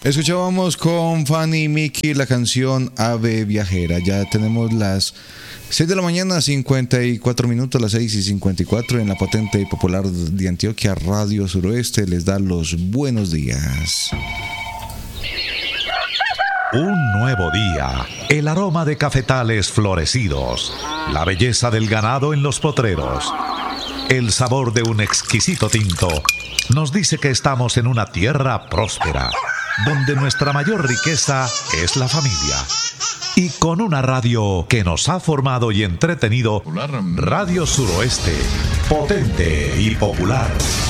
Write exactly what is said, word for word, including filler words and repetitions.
Escuchábamos con Fanny y Mickey la canción Ave Viajera. Ya tenemos las seis de la mañana, cincuenta y cuatro minutos, las seis y cincuenta y cuatro en la potente y popular de Antioquia, Radio Suroeste. Les da los buenos días. Un nuevo día, el aroma de cafetales florecidos, la belleza del ganado en los potreros, el sabor de un exquisito tinto, nos dice que estamos en una tierra próspera, donde nuestra mayor riqueza es la familia. Y con una radio que nos ha formado y entretenido, Radio Suroeste, potente y popular.